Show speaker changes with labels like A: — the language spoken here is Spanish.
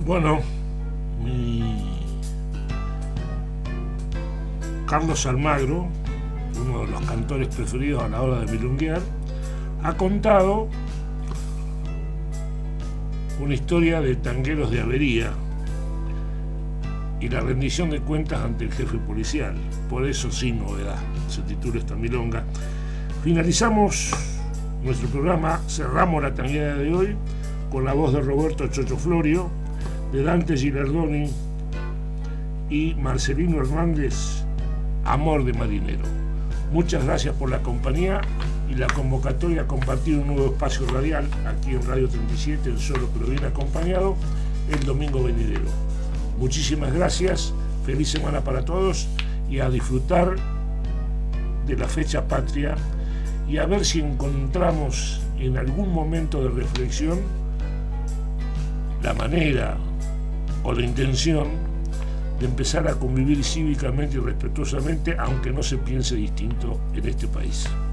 A: Bueno, Carlos Almagro, uno de los cantores preferidos a la hora de milonguear, ha contado una historia de tangueros de avería y la rendición de cuentas ante el jefe policial. Por eso, sin novedad, se titula esta milonga. Finalizamos nuestro programa, cerramos la tanguera de hoy con la voz de Roberto Chocho Florio, de Dante Gilardoni y Marcelino Hernández, Amor de Marinero. Muchas gracias por la compañía y la convocatoria a compartir un nuevo espacio radial aquí en Radio 37, en Solo pero bien acompañado, el domingo venidero. Muchísimas gracias, feliz semana para todos y a disfrutar de la fecha patria y a ver si encontramos en algún momento de reflexión la manera o la intención de empezar a convivir cívicamente y respetuosamente, aunque no se piense distinto en este país.